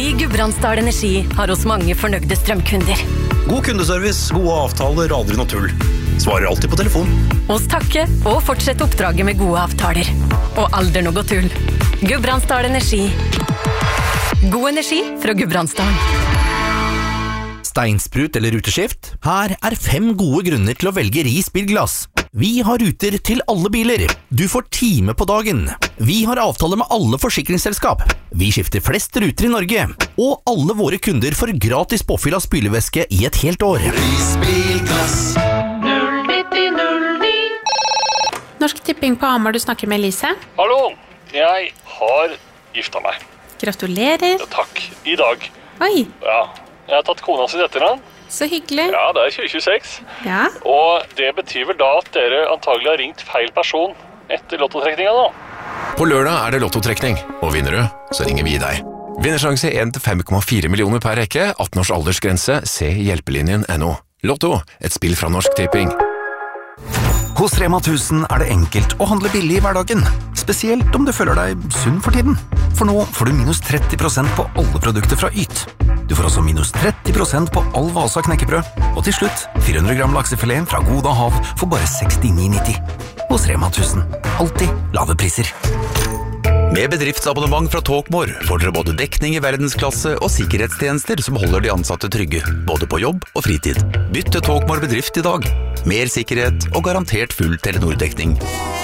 Vi I Gudbrandsdal Energi har oss mange fornøyde strømkunder. God kundeservice, gode avtaler, aldri noe tull. Svarer alltid på telefon. Oss takke og fortsette oppdraget med gode avtaler. Og aldri noe tull. Gudbrandsdal Energi. God energi fra Gudbrandsdalen. Steinsprut eller ruteskift? Her 5 gode grunner til å velge Ris bilglass. Vi har ruter til alle biler. Du får time på dagen. Vi har avtale med alle forsikringsselskap. Vi skifter flest ruter I Norge. Og alle våre kunder får gratis påfyll av spylevæske I et helt år. Ris bilglass. 09009. Norsk Tipping på Hamar, du snakker med Elise. Hallo, jeg har gifta meg. Gratulerer. Ja, takk, I dag. Oi. Ja, jeg har tatt kona sin etternavn. Så hyggelig. Ja, det 2026. Ja. Og det betyr vel da at dere antagelig har ringt feil person etter lottotrekninga nå. På lørdag det lottotrekning, og vinner du, så ringer vi deg. Vinnersjanse 1-5,4 millioner per rekke, 18 års aldersgrense, se hjelpelinjen.no. Lotto, et spill fra Norsk Tipping. Hos Rema 1000 det enkelt å handle billig I hverdagen, spesielt om du føler deg sunn for tiden. For nå får du minus 30% på alle produkter fra Yt. Du får også minus 30% på all Vasa knekkebrød. Og til slutt, 400 gram laksefilet fra Goda Hav for bare 69,90. Hos Rema 1000, alltid lave priser. Med bedriftsabonnement fra Talkmore får dere både dekning I verdensklasse og sikkerhetstjenester som holder de ansatte trygge, både på jobb og fritid. Bytt til Talkmore bedrift I dag. Mer sikkerhet og garantert full Telenor-dekning.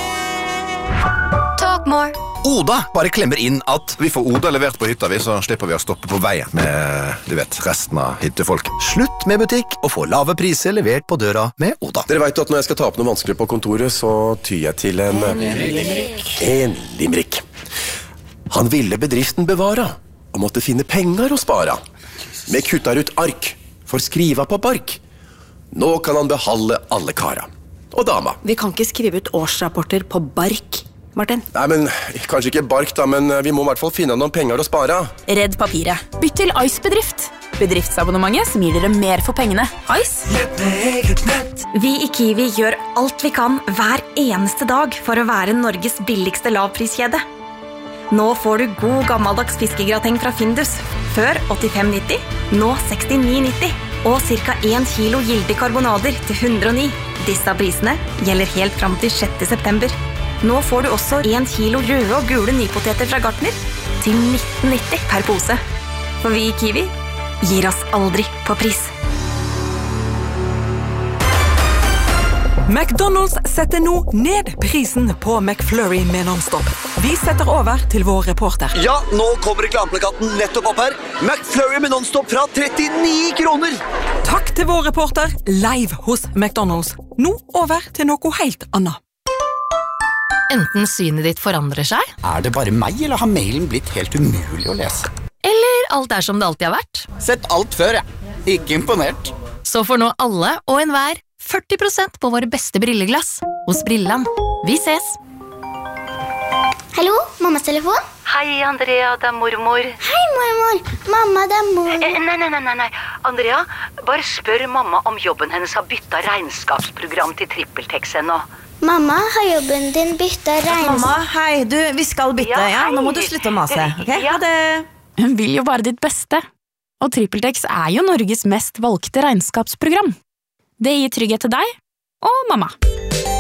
Talkmore. Oda bare klemmer inn at vi får Oda levert på hytta, så slipper vi å stoppe på veien med, du vet, resten av hyttefolk. Slutt med butikk og få lave priser levert på døra med Oda. Dere vet jo at når jeg skal ta opp noe vanskelig på kontoret, så tyr jeg til en limerick. Han ville bedriften bevara og måtte finne penger å spara. Med kuttar ut ark for skriva på bark. Nå kan han behalde alle kara. Og dama. Vi kan ikke skrive ut årsrapporter på bark, Martin. Nei, men kanskje ikke bark da, men vi må I hvert fall finne noen penger å spare. Redd papiret. Bytt til Ice Bedrift. Bedriftsabonnementet som gir dere mer for pengene. Ice. Lett med eget nett. Vi I Kiwi gjør alt vi kan hver eneste dag for å være Norges billigste lavpriskjede. Nå får du god gammeldags fiskegrateng fra Findus. Før 85,90, nå 69,90. Og cirka 1 kilo gilde karbonader til 109. Disse prisene gjelder helt fram til 6. september. Nå får du også 1 kilo røde og gule nypoteter fra Gartner til 19,90 per pose. For vi I Kiwi gir oss aldri på pris. McDonald's setter nå ned prisen på McFlurry med non-stop. Vi setter over til vår reporter. Ja, nå kommer reklameplakaten nettopp opp her. McFlurry med non-stop fra 39 kroner. Takk til vår reporter, live hos McDonald's. Nå over til noe helt annet. Enten synet ditt forandrer seg. Det bare meg, eller har mailen blitt helt umulig å lese? Eller alt som det alltid har vært. Sett alt før, Ikke imponert. Så får nå alle og enhver 40% på våre beste brilleglass hos Brilland. Vi ses! Hallo, mammas telefon? Hei, Andrea, det mormor. Hei, mormor. Mamma, det mor. Nei. Andrea, bare spør mamma om jobben hennes har byttet regnskapsprogram til TrippelTex ennå. Mamma, har jobben din byttet regnskap? Mamma, hei, vi skal bytte, ja. Nå må du slutte å mase, ok? Ha det. Hun vil jo bare ditt beste. Og TrippelTex jo Norges mest valgte regnskapsprogram. Det gir trygghet til deg og mamma.